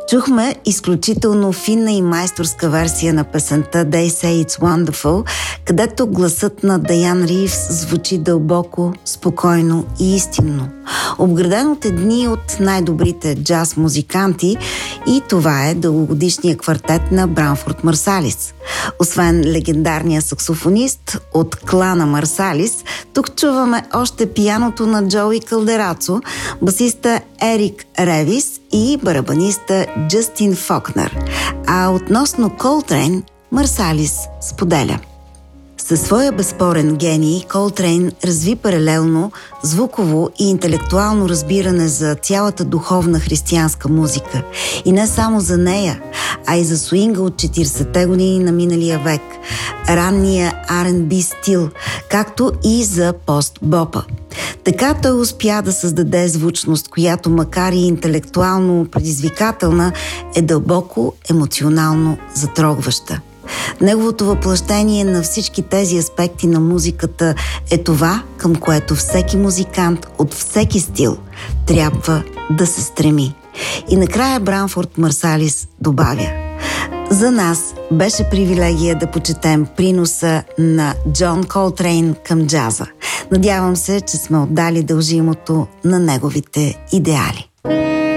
Чухме изключително финна и майсторска версия на песента They Say It's Wonderful, където гласът на Даян Ривз звучи дълбоко, спокойно и истинно. Обграден от едни от най-добрите джаз музиканти, и това е дългогодишния квартет на Бранфорд Марсалис. Освен легендарния саксофонист от клана Марсалис, тук чуваме още пианото на Джоуи Калдерацо, басиста Ерик Ревис и барабаниста Джастин Фокнер. А относно Колтрейн, Марсалис споделя: със своя безспорен гений, Колтрейн разви паралелно звуково и интелектуално разбиране за цялата духовна християнска музика. И не само за нея, а и за суинга от 40-те години на миналия век, ранния R&B стил, както и за пост-бопа. Така той успя да създаде звучност, която макар и интелектуално предизвикателна, е дълбоко емоционално затрогваща. Неговото въплъщение на всички тези аспекти на музиката е това, към което всеки музикант от всеки стил трябва да се стреми. И накрая Бранфорд Марсалис добавя: за нас беше привилегия да почетем приноса на Джон Колтрейн към джаза. Надявам се, че сме отдали дължимото на неговите идеали.